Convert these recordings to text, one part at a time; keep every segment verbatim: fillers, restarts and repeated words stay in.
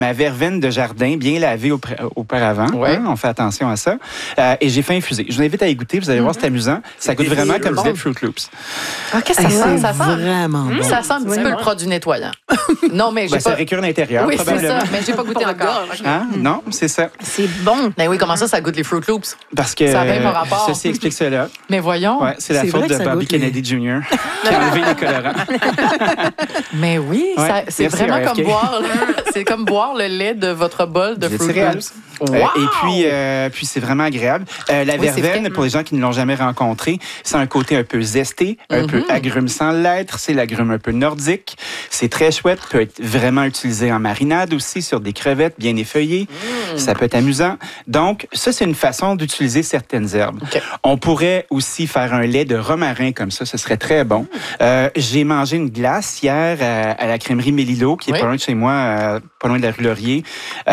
ma verveine de jardin bien lavée aupré- auparavant. Ouais. Hein, on fait attention à ça. Euh, et j'ai fait infuser. Je vous invite à y goûter. Vous allez mm-hmm. voir, c'est amusant. Ça goûte vraiment comme bon. du Fruit Loops. Ah, qu'est-ce que ça sent? Ça sent vraiment bon. Ça sent un petit peu le produit nettoyant. Non, mais j'ai Ben, pas... Ça récure l'intérieur, oui, c'est probablement. ça, mais j'ai pas goûté encore. Hein? Non, c'est ça. C'est bon. Mais oui, comment ça, ça goûte les Fruit Loops? Parce que Ça a même un rapport. ceci explique cela. Mais voyons. Ouais, c'est la C'est faute vrai de que ça Bobby goûte les- Kennedy junior qui a enlevé les colorants. Mais oui, Ouais. ça- c'est Merci, vraiment R F K. comme boire, c'est comme boire le lait de votre bol de Des Fruit céréales. Loops. Euh, Wow! et puis, euh, puis c'est vraiment agréable. Euh, la Oui, c'est verveine, frais. pour les gens qui ne l'ont jamais rencontré, c'est un côté un peu zesté, un peu agrume sans l'être. C'est l'agrume un peu nordique. C'est très chouette. Peut être vraiment utilisé en marinade aussi, sur des crevettes bien effeuillées. Mm. Ça peut être amusant. Donc, ça, c'est une façon d'utiliser certaines herbes. Okay. On pourrait aussi faire un lait de romarin comme ça. Ce serait très bon. Mm. Euh, j'ai mangé une glace hier à, à la crèmerie Mélilo, qui est oui. pas loin de chez moi, euh, pas loin de la rue Laurier.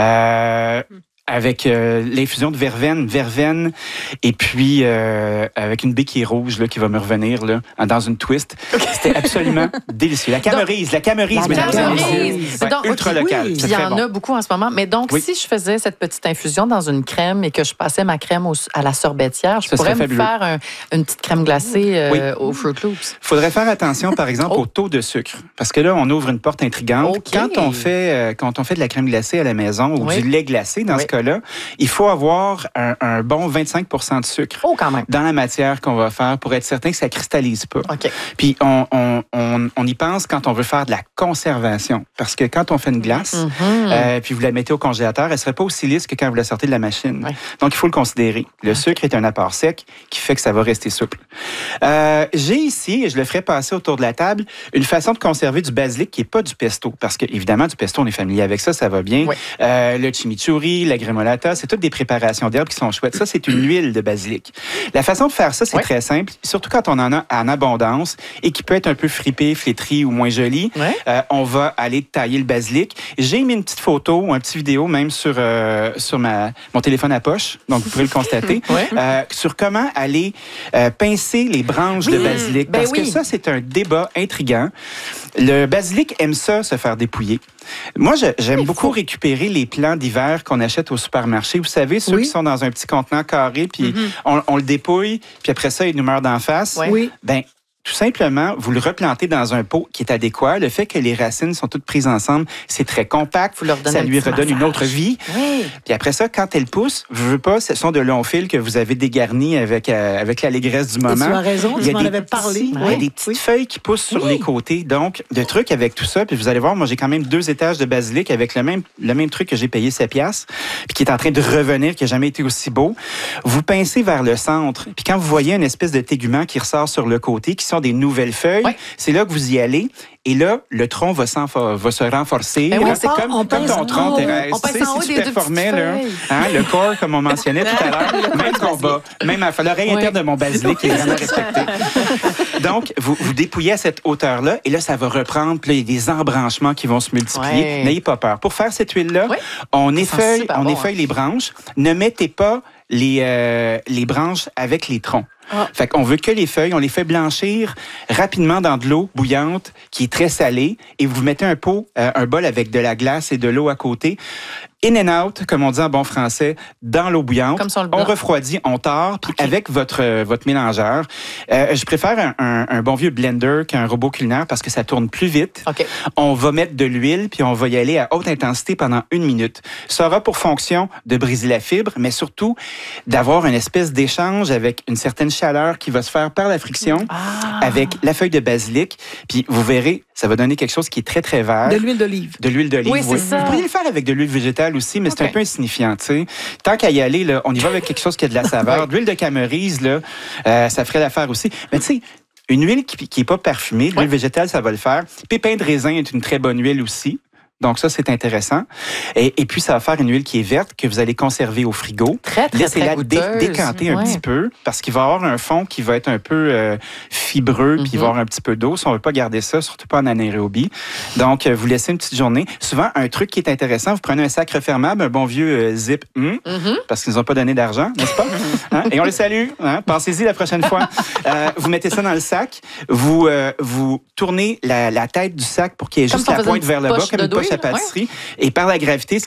Euh, avec euh, l'infusion de verveine, verveine, et puis euh, avec une baie qui est rouge, là, qui va me revenir là, dans une twist. Okay. C'était absolument délicieux. La camerise, la camerise, La mesdames et camerise. messieurs. Ouais, Donc, ultra okay, local. oui. C'est Puis il y très en bon. a beaucoup en ce moment. Mais donc, oui. si je faisais cette petite infusion dans une crème et que je passais ma crème au, à la sorbetière, je Ça pourrais me fabuleux. faire un, une petite crème glacée euh, oui. aux Fruit Loops. Il faudrait faire attention, par exemple, oh. au taux de sucre. Parce que là, on ouvre une porte intrigante. Okay. Quand, on fait, euh, quand on fait de la crème glacée à la maison ou oui. du lait glacé, dans oui. ce cas-là, il faut avoir un, un bon vingt-cinq pour cent de sucre oh, quand même. dans la matière qu'on va faire pour être certain que ça ne cristallise pas. Okay. Puis on, on, on, on y pense quand on veut faire de la conservation. Parce que quand on fait une glace, mm-hmm. euh, puis vous la mettez au congélateur, elle ne serait pas aussi lisse que quand vous la sortez de la machine. Oui. Donc, il faut le considérer. Le okay. sucre est un apport sec qui fait que ça va rester souple. Euh, j'ai ici, et je le ferai passer autour de la table, une façon de conserver du basilic qui n'est pas du pesto. Parce que, évidemment, du pesto, on est familier avec ça, ça va bien. Oui. Euh, le chimichurri, la gremolata, c'est toutes des préparations d'herbes qui sont chouettes. Ça, c'est une huile de basilic. La façon de faire ça, c'est oui. très simple, surtout quand on en a en abondance et qui peut être un peu fripé, flétri ou moins joli. Oui. Euh, on va aller tailler le basilic. J'ai mis une petite photo ou un petit vidéo même sur, euh, sur ma, mon téléphone à poche, donc vous pourrez le constater, oui. euh, sur comment aller euh, pincer les branches oui. de basilic. Ben parce oui. que ça, c'est un débat intriguant. Le basilic aime ça, se faire dépouiller. Moi, je, j'aime beaucoup faut... récupérer les plants d'hiver qu'on achète au supermarché. Vous savez, ceux oui. qui sont dans un petit contenant carré, puis mm-hmm. on, on le dépouille, puis après ça, il nous meurt d'en face. Oui. Ben, tout simplement, vous le replantez dans un pot qui est adéquat. Le fait que les racines sont toutes prises ensemble, c'est très compact. Vous leur ça lui redonne massage. Une autre vie. Oui. Puis après ça, quand elle pousse, je veux pas, ce sont de longs fils que vous avez dégarnis avec, euh, avec l'allégresse du moment. Et tu as raison, tu m'en avais parlé. Il y a des petites oui. feuilles qui poussent sur oui. les côtés. Donc, de trucs avec tout ça. Puis vous allez voir, moi, j'ai quand même deux étages de basilic avec le même, le même truc que j'ai payé sept piastres, puis qui est en train de revenir, qui n'a jamais été aussi beau. Vous pincez vers le centre. Puis quand vous voyez une espèce de tégument qui ressort sur le côté, qui sont des nouvelles feuilles, oui. c'est là que vous y allez. Et là, le tronc va, va se renforcer. Ben oui, c'est comme, on comme ton tronc, Thérèse. On tu sais, si tu performais, là, hein, le corps, comme on mentionnait tout à l'heure, même combat, même à l'oreille oui. interne de mon basilic est vraiment respectée. Donc, vous, vous dépouillez à cette hauteur-là, et là, ça va reprendre. Puis là, il y a des embranchements qui vont se multiplier. Ouais. N'ayez pas peur. Pour faire cette huile-là, oui. on effeuille, on bon, effeuille hein. les branches. Ne mettez pas les, euh, les branches avec les troncs. Ah. Fait qu'on veut que les feuilles, on les fait blanchir rapidement dans de l'eau bouillante qui est très salée et vous mettez un pot, euh, un bol avec de la glace et de l'eau à côté. In and out, comme on dit en bon français, dans l'eau bouillante. Comme sur le on refroidit, on tord, puis okay. avec votre, euh, votre mélangeur. Euh, je préfère un, un, un bon vieux blender qu'un robot culinaire parce que ça tourne plus vite. Okay. On va mettre de l'huile, puis on va y aller à haute intensité pendant une minute. Ça aura pour fonction de briser la fibre, mais surtout d'avoir une espèce d'échange avec une certaine chaleur qui va se faire par la friction ah. avec la feuille de basilic. Puis vous verrez, ça va donner quelque chose qui est très, très vert. De l'huile d'olive. De l'huile d'olive, oui. oui. C'est ça. Vous pourriez le faire avec de l'huile végétale aussi, mais okay. c'est un peu insignifiant, tu sais. Tant qu'à y aller, là, on y va avec quelque chose qui a de la saveur. De l'huile de camerise, là, euh, ça ferait l'affaire aussi. Mais tu sais, une huile qui n'est pas parfumée, de l'huile ouais. végétale, ça va le faire. Pépin de raisin est une très bonne huile aussi. Donc ça, c'est intéressant. Et, et puis, ça va faire une huile qui est verte, que vous allez conserver au frigo. Très, très, Laissez-la très dé- décanter un ouais. petit peu, parce qu'il va avoir un fond qui va être un peu euh, fibreux, mm-hmm. puis il va avoir un petit peu d'eau. Si on ne veut pas garder ça, surtout pas en anaérobie. Donc, euh, vous laissez une petite journée. Souvent, un truc qui est intéressant, vous prenez un sac refermable, un bon vieux euh, zip, mm, mm-hmm. parce qu'ils nous ont pas donné d'argent, n'est-ce pas? Hein? Et on les salue. Hein? Pensez-y la prochaine fois. Euh, vous mettez ça dans le sac. Vous, euh, vous tournez la, la tête du sac pour qu'il y ait comme juste la pointe vers le bas, comme une poche planche à pâtisserie. Et par la gravité,